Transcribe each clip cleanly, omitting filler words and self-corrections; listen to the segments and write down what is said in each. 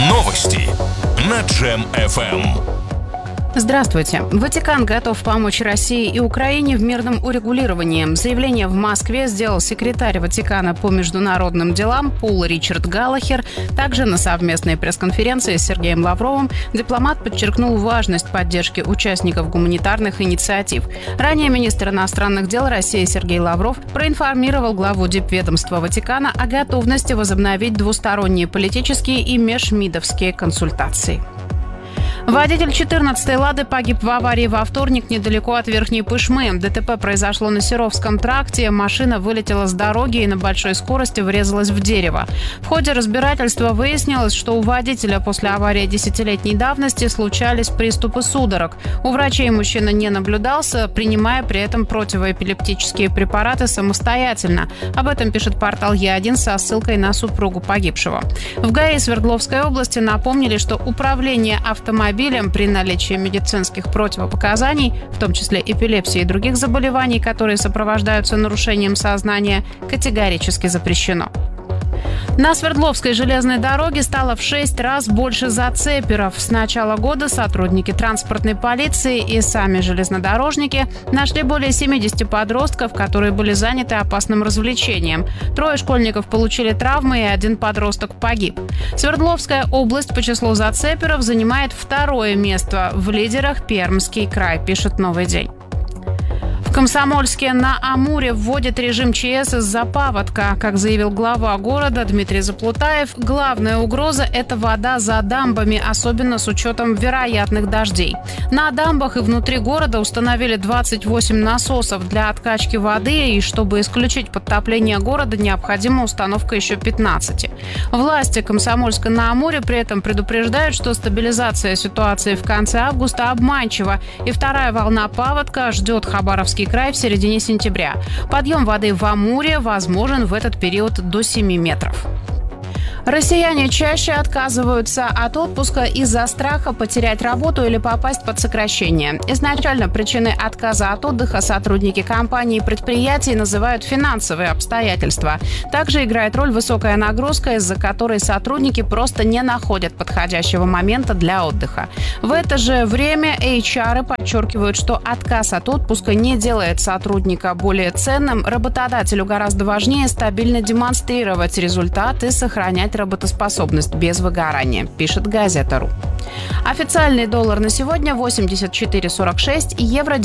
Новости на Джем FM. Здравствуйте. Ватикан готов помочь России и Украине в мирном урегулировании. Заявление в Москве сделал секретарь Ватикана по международным делам Пол Ричард Галлахер. Также на совместной пресс-конференции с Сергеем Лавровым дипломат подчеркнул важность поддержки участников гуманитарных инициатив. Ранее министр иностранных дел России Сергей Лавров проинформировал главу дипведомства Ватикана о готовности возобновить двусторонние политические и межмидовские консультации. Водитель 14-й «Лады» погиб в аварии во вторник недалеко от Верхней Пышмы. ДТП произошло на Серовском тракте. Машина вылетела с дороги и на большой скорости врезалась в дерево. В ходе разбирательства выяснилось, что у водителя после аварии 10-летней давности случались приступы судорог. У врачей мужчина не наблюдался, принимая при этом противоэпилептические препараты самостоятельно. Об этом пишет портал Е1 со ссылкой на супругу погибшего. В ГАИ Свердловской области напомнили, что управление автомобилем при наличии медицинских противопоказаний, в том числе эпилепсии и других заболеваний, которые сопровождаются нарушением сознания, категорически запрещено. На Свердловской железной дороге стало в 6 раз больше зацеперов. С начала года сотрудники транспортной полиции и сами железнодорожники нашли более 70 подростков, которые были заняты опасным развлечением. 3 школьников получили травмы, и 1 подросток погиб. Свердловская область по числу зацеперов занимает 2-е место. В лидерах Пермский край, пишет «Новый день». В Комсомольске на Амуре вводят режим ЧС из-за паводка. Как заявил глава города Дмитрий Заплутаев, главная угроза – это вода за дамбами, особенно с учетом вероятных дождей. На дамбах и внутри города установили 28 насосов для откачки воды, и чтобы исключить подтопление города, необходима установка еще 15. Власти Комсомольска на Амуре при этом предупреждают, что стабилизация ситуации в конце августа обманчива, и 2-я волна паводка ждет Хабаровский край в середине сентября. Подъем воды в Амуре возможен в этот период до 7 метров. Россияне чаще отказываются от отпуска из-за страха потерять работу или попасть под сокращение. Изначально причиной отказа от отдыха сотрудники компаний и предприятий называют финансовые обстоятельства. Также играет роль высокая нагрузка, из-за которой сотрудники просто не находят подходящего момента для отдыха. В это же время HR подчеркивают, что отказ от отпуска не делает сотрудника более ценным. Работодателю гораздо важнее стабильно демонстрировать результаты и сохранять работоспособность без выгорания, пишет Газета.ру. Официальный доллар на сегодня 84,46 и евро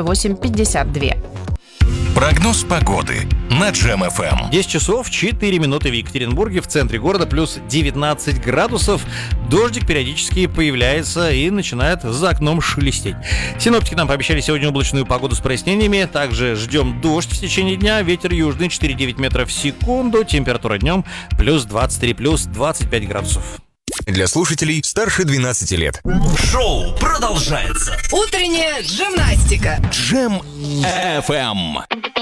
98,52. Прогноз погоды на Джем FM. 10 часов 4 минуты в Екатеринбурге, в центре города плюс 19 градусов. Дождик периодически появляется и начинает за окном шелестеть. Синоптики нам пообещали сегодня облачную погоду с прояснениями. Также ждем дождь в течение дня. Ветер южный 4,9 метров в секунду. Температура днем плюс 23, плюс 25 градусов. Для слушателей старше 12 лет. Шоу продолжается. Утренняя джимнастика. Джем FM.